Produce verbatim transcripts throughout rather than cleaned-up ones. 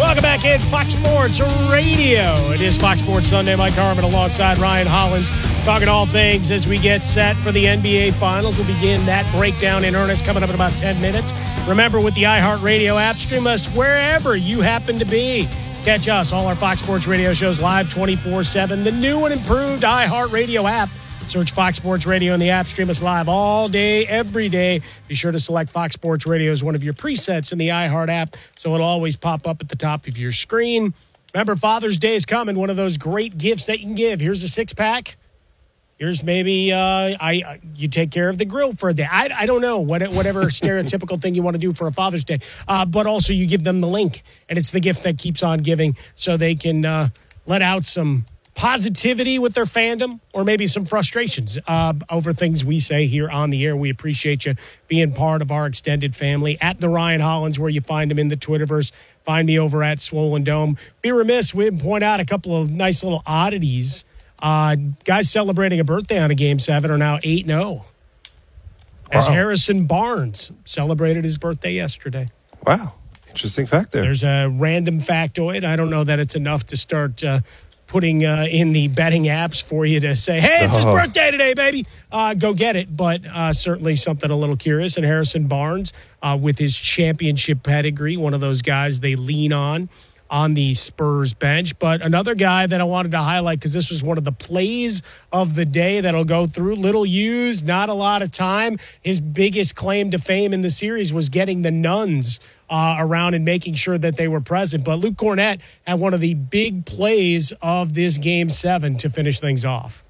Welcome back in Fox Sports Radio. It is Fox Sports Sunday. Mike Harmon alongside Ryan Hollins, talking all things as we get set for the N B A Finals. We'll begin that breakdown in earnest coming up in about ten minutes. Remember, with the iHeartRadio app, stream us wherever you happen to be. Catch us, all our Fox Sports Radio shows live twenty-four seven. The new and improved iHeartRadio app. Search Fox Sports Radio in the app. Stream us live all day, every day. Be sure to select Fox Sports Radio as one of your presets in the iHeart app, so it'll always pop up at the top of your screen. Remember, Father's Day is coming. One of those great gifts that you can give. Here's a six-pack. Here's maybe uh, I you take care of the grill for a day. I, I don't know, what, whatever stereotypical thing you want to do for a Father's Day. Uh, but also you give them the link, and it's the gift that keeps on giving, so they can uh, let out some positivity with their fandom, or maybe some frustrations uh, over things we say here on the air. We appreciate you being part of our extended family. At the Ryan Hollins, where you find him in the Twitterverse. Find me over at Swollen Dome. Be remiss, we didn't point out a couple of nice little oddities. Uh, guys celebrating a birthday on a Game seven are now eight and oh. As wow. Harrison Barnes celebrated his birthday yesterday. Wow. Interesting fact there. There's a random factoid. I don't know that it's enough to start uh, putting uh, in the betting apps for you to say, hey, it's his oh. birthday today, baby. Uh, go get it. But uh, certainly something a little curious. And Harrison Barnes, uh, with his championship pedigree, one of those guys they lean on on the Spurs bench. But another guy that I wanted to highlight, because this was one of the plays of the day that'll go through, little used, not a lot of time. His biggest claim to fame in the series was getting the Nuns uh, around and making sure that they were present. But Luke Kornet had one of the big plays of this Game seven to finish things off.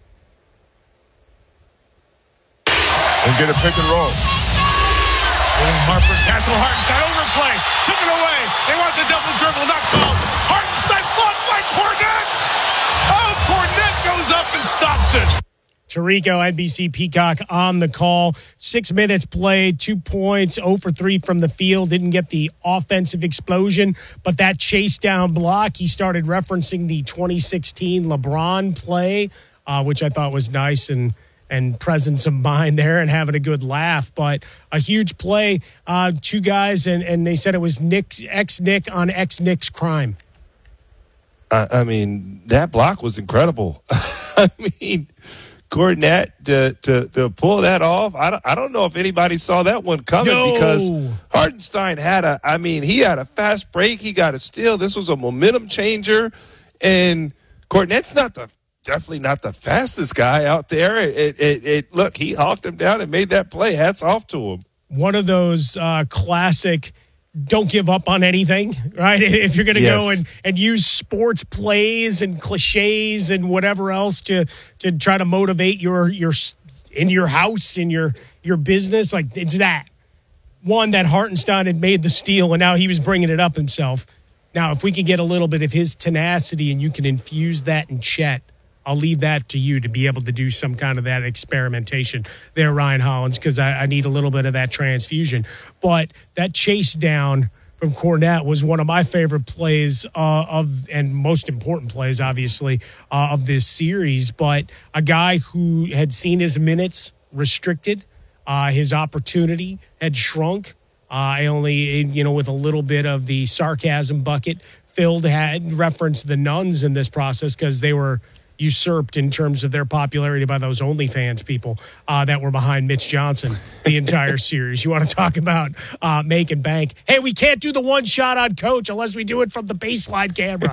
And get a pick and roll. Harper, Castle Hartenstein, overplay, took it away. They want the double dribble, not called. Hartenstein blocked by Kornet. Oh, Kornet goes up and stops it. Tirico, N B C Peacock on the call. Six minutes played, two points, zero for three from the field. Didn't get the offensive explosion, but that chase down block, he started referencing the twenty sixteen LeBron play, uh, which I thought was nice and and presence of mind there and having a good laugh. But a huge play, uh, two guys, and, and they said it was Nick, ex-Nick on ex-Nick's crime. Uh, I mean, that block was incredible. I mean, Kornet to, to to pull that off, I don't, I don't know if anybody saw that one coming no. because Hartenstein had a, I mean, he had a fast break. He got a steal. This was a momentum changer. And Kornet's not the Definitely not the fastest guy out there. It, it, it, look, he hawked him down and made that play. Hats off to him. One of those uh, classic don't give up on anything, right? If you're going to yes. go and, and use sports plays and cliches and whatever else to to try to motivate your your in your house, in your your business, like it's that. One, that Hartenstein had made the steal, and now he was bringing it up himself. Now, if we can get a little bit of his tenacity and you can infuse that in Chet, I'll leave that to you to be able to do some kind of that experimentation there, Ryan Hollins, because I, I need a little bit of that transfusion. But that chase down from Kornet was one of my favorite plays uh, of, and most important plays, obviously, uh, of this series. But a guy who had seen his minutes restricted, uh, his opportunity had shrunk. Uh, I only, you know, with a little bit of the sarcasm bucket, Phil had referenced the Nuns in this process because they were usurped in terms of their popularity by those OnlyFans people uh, that were behind Mitch Johnson the entire series. You want to talk about uh, make and bank. Hey, we can't do the one shot on Coach unless we do it from the baseline camera.